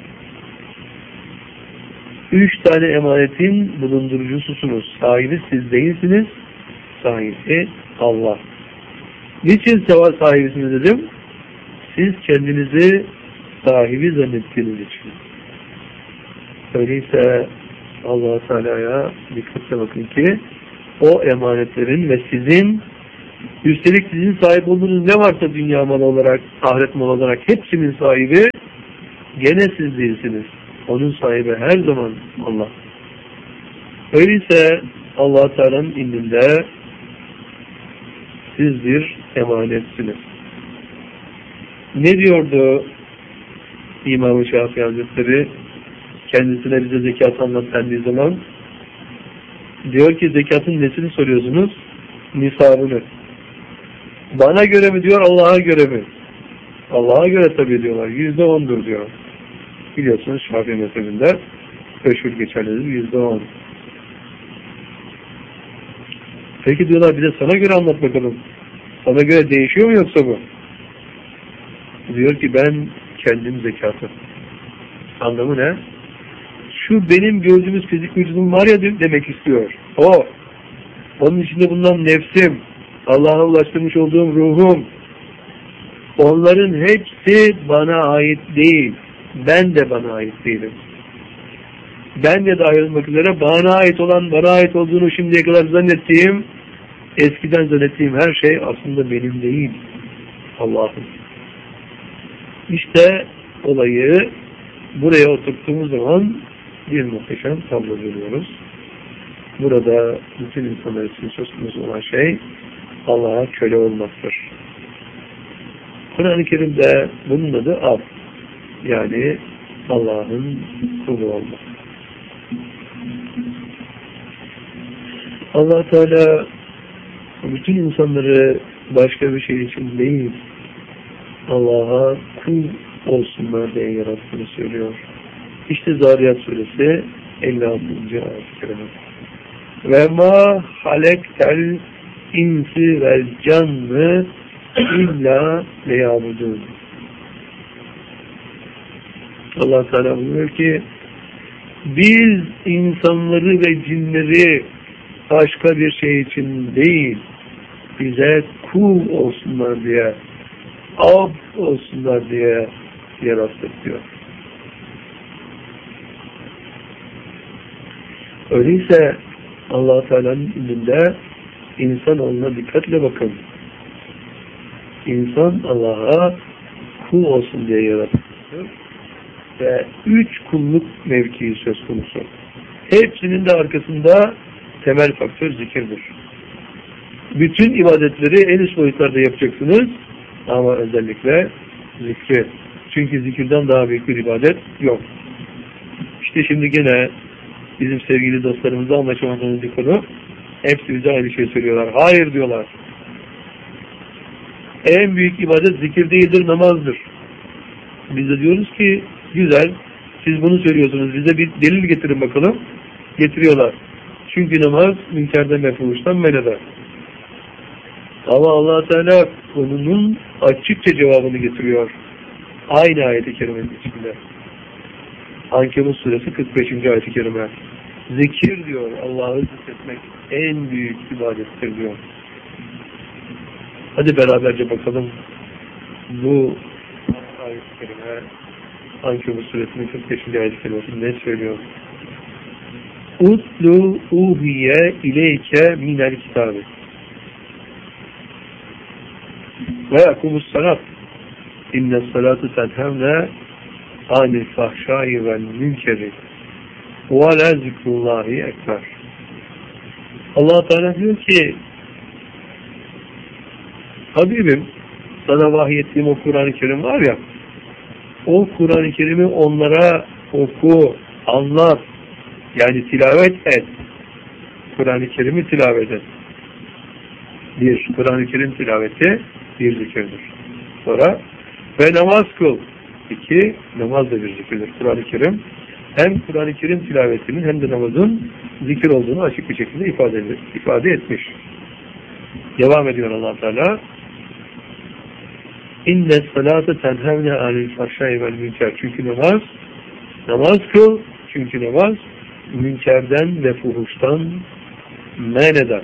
Üç tane emanetin bulundurucususunuz. Sahibi siz değilsiniz. Sahibi Allah. Niçin sahibisiniz dedim? Siz kendinizi sahibi zannettiğiniz için. Öyleyse Allah-u Teala'ya dikkatle bakın ki o emanetlerin ve sizin Üstelik sizin sahip olduğunuz ne varsa dünya malı olarak, ahiret malı olarak hepsinin sahibi gene siz değilsiniz. Onun sahibi her zaman Allah. Öyleyse Allah Teala'nın indinde siz bir emanetsiniz. Ne diyordu İmam-ı Şafii Hazretleri kendisine bize zekat anlat dendiği zaman? Diyor ki zekatın nesini soruyorsunuz? Nisabını. Bana göre mi diyor, Allah'a göre mi? Allah'a göre tabii diyorlar. Yüzde ondur diyor. Biliyorsunuz Şafii mezhebinde meşhur geçerlidir. Yüzde on. Peki diyorlar bize sana göre anlat bakalım. Sana göre değişiyor mu yoksa bu? Diyor ki ben kendim zekatı. Anlamı ne? Şu benim gördüğümüz fizik vücudum var ya demek istiyor. O. Onun içinde bulunan nefsim, Allah'a ulaştırmış olduğum ruhum, onların hepsi bana ait değil. Ben de bana ait değilim. Ben de dahil olmak üzere bana ait olan, bana ait olduğunu şimdiye kadar zannettiğim, eskiden zannettiğim her şey aslında benim değil. Allah'ım. İşte olayı buraya oturttuğumuz zaman bir muhteşem tablo görüyoruz. Burada bütün insanlar için söz konusu olan şey Allah'a köle olmaktır. Kur'an-ı Kerim'de bunun adı ab. Yani Allah'ın kulu olmak. Allah Teala bütün insanları başka bir şey için değil, Allah'a kul olsunlar diye yarattığını söylüyor. İşte Zariyat Suresi elli altıncı ayet-i kerime. Ve ma halektel insi vel canlı illa leyabudun. Allah Teala buyuruyor ki biz insanları ve cinleri başka bir şey için değil, bize kul olsunlar diye, ab olsunlar diye yarattık diyor. Öyleyse Allah Teala'nın ilminde insanoğluna dikkatle bakın. İnsan Allah'a kul olsun diye yaratılmıştır. Ve üç kulluk mevkii söz konusu. Hepsinin de arkasında temel faktör zikirdir. Bütün ibadetleri en üst boyutlarda yapacaksınız ama özellikle zikri. Çünkü zikirden daha büyük bir ibadet yok. İşte şimdi gene bizim sevgili dostlarımızla anlaşamadığımız bir konu. Hepsi bize aynı şey söylüyorlar. Hayır diyorlar. En büyük ibadet zikir değildir, namazdır. Biz de diyoruz ki güzel, siz bunu söylüyorsunuz. Bize bir delil getirin bakalım. Getiriyorlar. Çünkü namaz münkerden ve fuhuştan men eder. Ama Allah Teala konunun açıkça cevabını getiriyor. Aynı ayet-i kerimenin içinde. Ankebut suresi kırk beşinci ayet-i kerime. Zikir diyor, Allah'ı zikretmek en büyük ibadettir diyor. Hadi beraberce bakalım bu ayet-i kerime Ankebut suresinin kırk beşinci ayet-i kerimesi ne söylüyor? Utlu uhiye ileyke minel kitabı ve akumus salat inne salatu tenhevne anil fahşai vel münkeri ve la zikrullahi ekber. Allah Teala diyor ki Habibim, sana vahyettiğim o Kur'an-ı Kerim var ya, o Kur'an-ı Kerim'i onlara oku, anlat, yani tilavet et. Kur'an-ı Kerim'i tilavet et. Bir, Kur'an-ı Kerim tilaveti bir zikirdir. Sonra, ve namaz kıl. İki, namaz da bir zikirdir. Kur'an-ı Kerim, hem Kur'an-ı Kerim tilavetinin hem de namazın zikir olduğunu açık bir şekilde ifade, ifade etmiş. Devam ediyor Allah Teala. İnne salate tenhevne anil fahşai vel münker. Çünkü namaz, namaz kıl. Çünkü namaz münkerden ve fuhuştan men eder.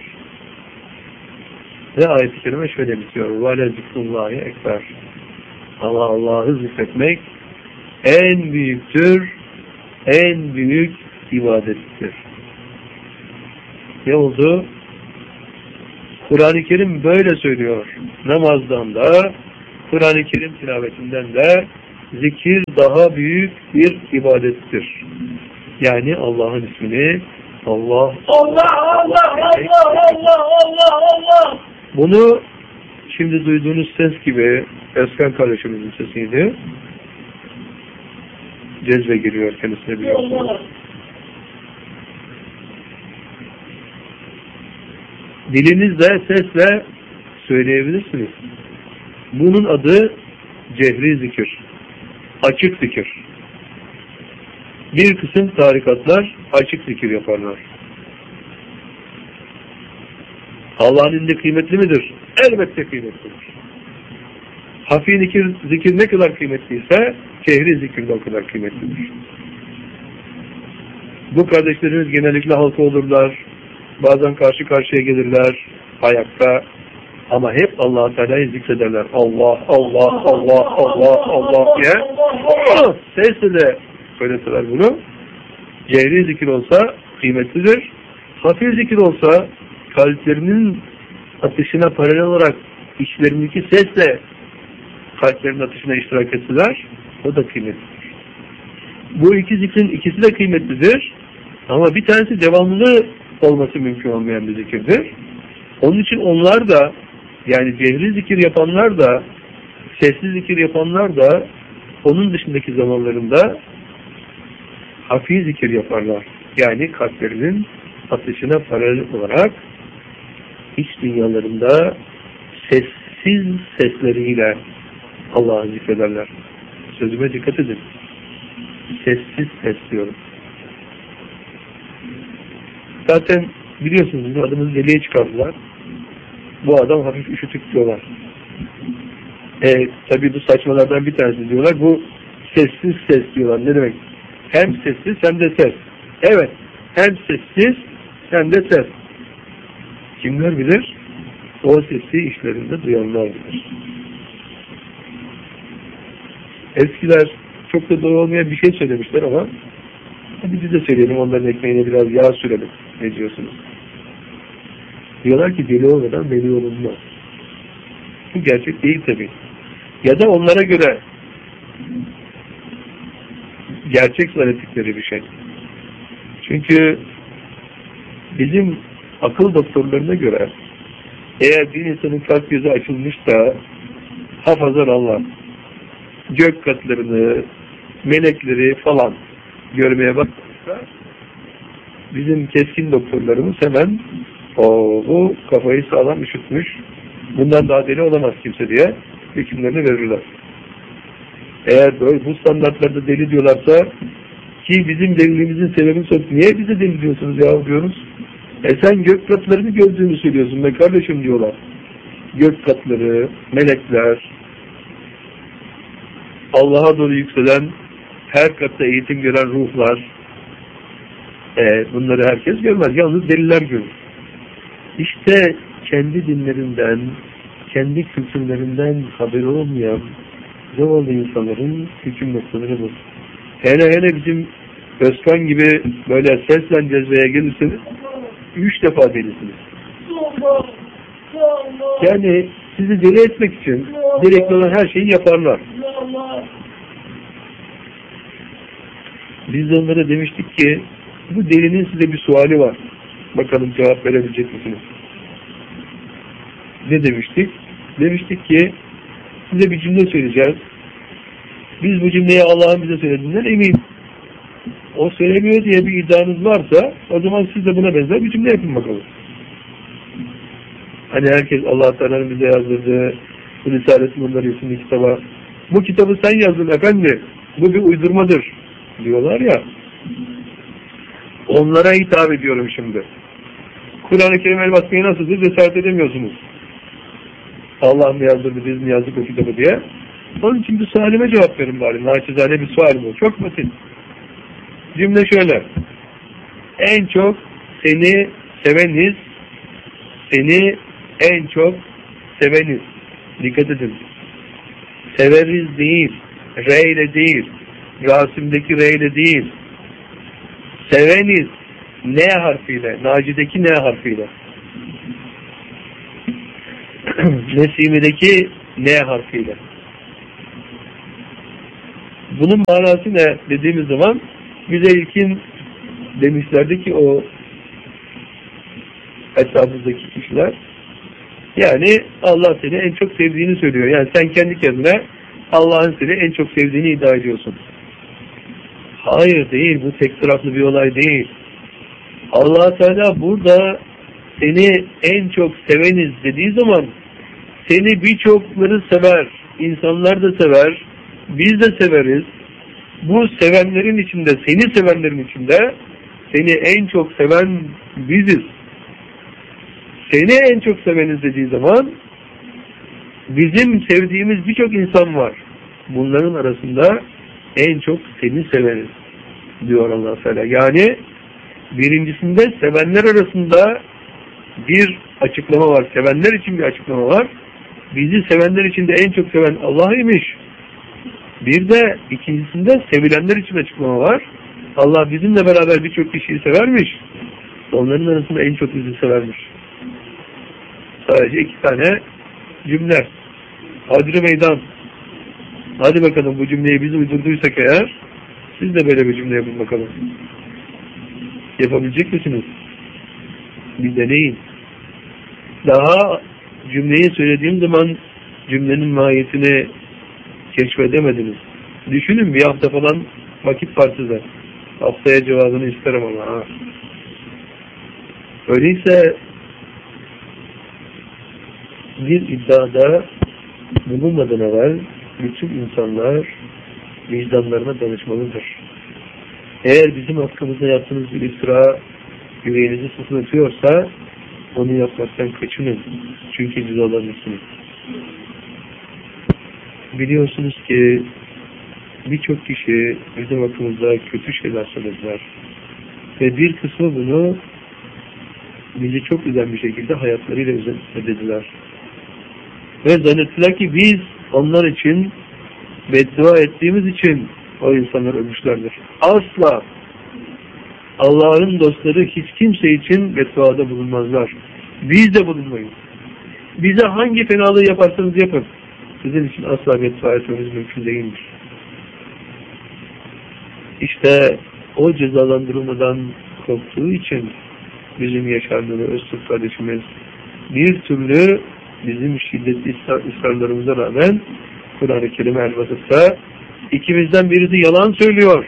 Ve ayet-i kerime şöyle bitiyor. Ve le zikrullahi ekber. Ama Allah'ı zikretmek en büyüktür, en büyük ibadettir. Ne oldu? Kur'an-ı Kerim böyle söylüyor. Namazdan da, Kur'an-ı Kerim tilavetinden de zikir daha büyük bir ibadettir. Yani Allah'ın ismini Allah Allah Allah Allah Allah Allah Allah. Bunu şimdi duyduğunuz ses gibi Özkan kardeşimizin sesiydi. Cezbe giriyor kendisine biliyorsunuz. Dilinizle, sesle söyleyebilirsiniz. Bunun adı cehri zikir. Açık zikir. Bir kısım tarikatlar açık zikir yaparlar. Allah'ın indinde kıymetli midir? Elbette kıymetlidir. Hafi zikir, zikir ne kadar kıymetliyse cehri zikir de o kadar kıymetlidir. Bu kardeşlerimiz genellikle halka olurlar. Bazen karşı karşıya gelirler ayakta. Ama hep Allah-u Teala'yı zikrederler. Allah, Allah, Allah, Allah, Allah diye. Sesle de söyleseler bunu. Cehri zikir olsa kıymetlidir. Hafif zikir olsa kalplerinin atışına paralel olarak içlerindeki sesle kalplerinin atışına iştirak etseler o da kıymetlidir. Bu iki zikrin ikisi de kıymetlidir. Ama bir tanesi devamlı olması mümkün olmayan bir zikirdir. Onun için onlar da yani cehri zikir yapanlar da sessiz zikir yapanlar da onun dışındaki zamanlarında hafif zikir yaparlar. Yani kalplerinin atışına paralel olarak iç dünyalarında sessiz sesleriyle Allah'ı zikrederler. Sözüme dikkat edin. Sessiz ses diyorum. Zaten biliyorsunuz bizim adımızı deliye çıkardılar. Bu adam hafif üşütük diyorlar. E, tabii bu saçmalardan bir tanesi diyorlar. Bu sessiz ses diyorlar. Ne demek? Hem sessiz hem de ses. Evet. Hem sessiz hem de ses. Kimler bilir? O sesi işlerinde duyanlar bilir. Eskiler çok da doğru olmayan bir şey söylemişler ama hadi biz de söyleyelim, onların ekmeğine biraz yağ sürelim. Ne diyorsunuz? Diyorlar ki deli olmadan veli olunmaz. Bu gerçek değil tabii. Ya da onlara göre gerçek zannettikleri bir şey. Çünkü bizim akıl doktorlarına göre eğer bir insanın kalp gözü açılmışsa hafazan Allah gök katlarını, melekleri falan görmeye bakmışsa bizim keskin doktorlarımız hemen o bu kafayı sağlam üşütmüş, bundan daha deli olamaz kimse diye hükümlerini verirler. Eğer böyle bu standartlarda deli diyorlarsa ki bizim deliliğimizin sebebini sorup niye bize deli diyorsunuz ya diyoruz. E sen gök katlarını gördüğünü söylüyorsun be kardeşim diyorlar. Gök katları, melekler, Allah'a doğru yükselen her katta eğitim gören ruhlar, e, bunları herkes görmez. Yalnız deliler görür. İşte kendi dinlerinden, kendi kültürlerinden haberi olmayan zavallı insanların hüküm noktaları bu. Hele hele bizim Özkan gibi böyle sesle cezbeye gelirseniz üç defa delisiniz. Yani sizi deli etmek için gerekli olan her şeyi yaparlar. Biz de onlara demiştik ki bu delinin size bir suali var. Bakalım cevap verebilecek misiniz? Ne demiştik? Demiştik ki size bir cümle söyleyeceğiz. Biz bu cümleyi Allah'ın bize söylediğinden eminim. O söylemiyor diye bir iddianız varsa o zaman siz de buna benzer bir cümle yapın bakalım. Hani herkes Allah Teala'nın bize yazdırdığı bu Risale-i Nurlar isimli kitaba bu kitabı sen yazdın efendi, bu bir uydurmadır diyorlar ya, onlara hitap ediyorum şimdi. Kur'an-ı Kerim el basmayı nasıldır cesaret edemiyorsunuz. Allah mı yazdırdı, biz mi yazdık o kitabı diye. Onun için bir sualime cevap verin bari. Naçizane bir sual bu. Çok basit. Cümle şöyle. En çok seni seveniz, seni en çok seveniz. Dikkat edin. Severiz değil, re ile değil, Rasim'deki re ile değil. Seveniz, N harfiyle, Naci'deki N harfiyle. Nesim'deki N harfiyle. Bunun manası ne dediğimiz zaman bize ilkin demişlerdi ki o etrafımızdaki kişiler, yani Allah seni en çok sevdiğini söylüyor. Yani sen kendi kendine Allah'ın seni en çok sevdiğini iddia ediyorsun. Hayır, değil. Bu tek taraflı bir olay değil. Allah Teala burada seni en çok seveniz dediği zaman seni birçokları sever. İnsanlar da sever. Biz de severiz. Bu sevenlerin içinde, seni sevenlerin içinde seni en çok seven biziz. Seni en çok seveniz dediği zaman bizim sevdiğimiz birçok insan var. Bunların arasında en çok seni seveniz diyor Allah Teala. Yani birincisinde sevenler arasında bir açıklama var. Sevenler için bir açıklama var. Bizi sevenler için de en çok seven Allah imiş. Bir de ikincisinde sevilenler için açıklama var. Allah bizimle beraber birçok kişiyi severmiş. Onların arasında en çok bizi severmiş. Sadece iki tane cümle. Hadri meydan. Hadi bakalım, bu cümleyi biz uydurduysak eğer, siz de böyle bir cümle yapın bakalım. Yapabilecek misiniz? Bir deneyin. Daha cümleyi söylediğim zaman cümlenin mahiyetini keşfedemediniz. Düşünün, bir hafta falan vakit var size. Haftaya cevabını isterim ama. Ha. Öyleyse bir iddiada bulunmadan evvel bütün insanlar vicdanlarına danışmalıdır. Eğer bizim hakkımızda yaptığınız bir iftira yüreğinizi sızlatıyorsa onu yapmaktan kaçının. Çünkü cezalanırsınız. Biliyorsunuz ki birçok kişi bizim hakkımızda kötü şeyler söylediler. Ve bir kısmı bunu bizi çok güzel bir şekilde hayatlarıyla özetlediler. Ve zannettiler ki biz onlar için beddua ettiğimiz için o insanlar ölmüşlerdir. Asla! Allah'ın dostları hiç kimse için bedduada bulunmazlar. Biz de bulunmayız. Bize hangi fenalığı yaparsanız yapın, sizin için asla beddua etmemiz mümkün değildir. İşte o cezalandırılmadan korktuğu için bizim Yaşar Nuri Öztürk kardeşimiz bir türlü bizim şiddetli ısrarlarımıza rağmen Kur'an-ı Kerim elbette ikimizden birisi yalan söylüyor.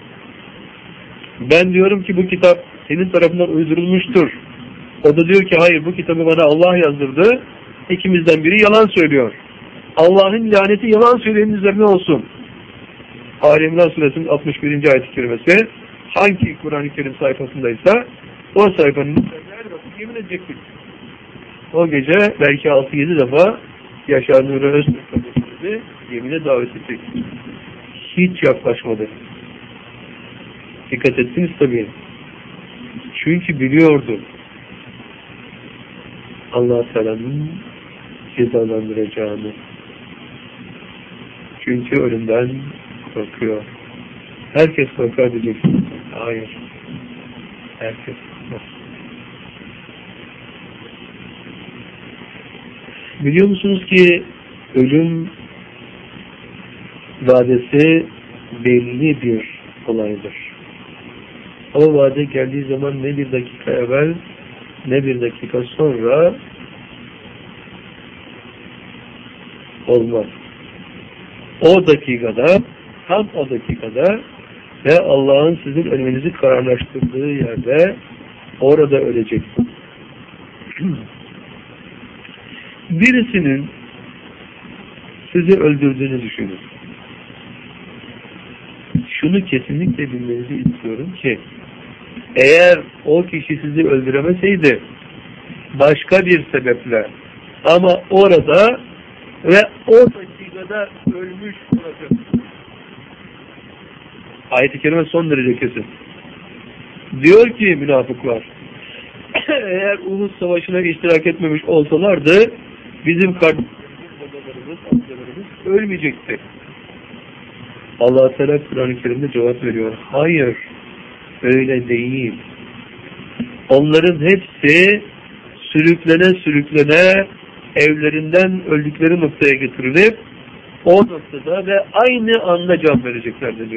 Ben diyorum ki bu kitap senin tarafından uydurulmuştur. O da diyor ki hayır, bu kitabı bana Allah yazdırdı. İkimizden biri yalan söylüyor. Allah'ın laneti yalan söyleyenin üzerine olsun. Ali İmran Suresinin altmış birinci ayet-i kerimesi hangi Kur'an-ı Kerim sayfasındaysa o sayfanın üzerine her vakit yemin edecektik. O gece belki altı yedi defa Yaşar Nuri Öztürk kardeşimizi yemine davet ettik. Hiç yaklaşmadı. Dikkat ettiniz tabii. Çünkü biliyordu Allah Teala'nın cezalandıracağını. Çünkü ölümden korkuyor. Herkes korkar diyeceksin. Hayır. Herkes korkar. Biliyor musunuz ki ölüm vadesi belli bir olaydır. O vade geldiği zaman ne bir dakika evvel ne bir dakika sonra olmaz. O dakikada, tam o dakikada ve Allah'ın sizin ölmenizi kararlaştırdığı yerde orada öleceksin. Birisinin sizi öldürdüğünü düşünün. Şunu kesinlikle bilmenizi istiyorum ki eğer o kişi sizi öldüremeseydi başka bir sebeple ama orada ve o dakikada ölmüş olacak. Ayet-i Kerime son derece kesin. Diyor ki münafıklar eğer Uhud Savaşı'na iştirak etmemiş olsalardı bizim kardeşlerimiz, babalarımız, amcalarımız ölmeyecekti. Allah Teala Kur'an-ı Kerim'de cevap veriyor. Hayır, öyle değil. Onların hepsi sürüklene sürüklene evlerinden öldükleri noktaya getirilip o noktada ve aynı anda can verecekler deniyor.